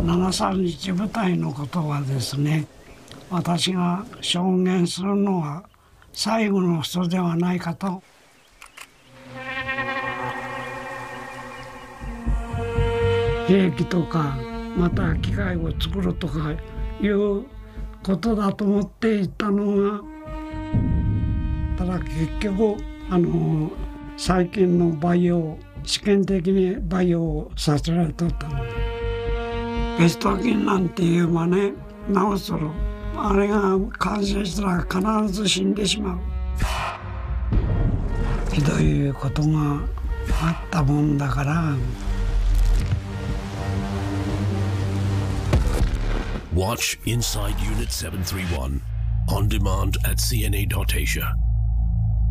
731部隊のことはですね、私が証言するのは最後の人ではないかと。兵器とかまた機械を作るとかいうことだと思っていたのが、ただ結局最近の培養、試験的に培養させられとったので、ベスト菌なんていう真似直する、あれが感染したら必ず死んでしまう、ひどいことがあったもんだから。 Watch Inside Unit 731 on demand at cna.asia.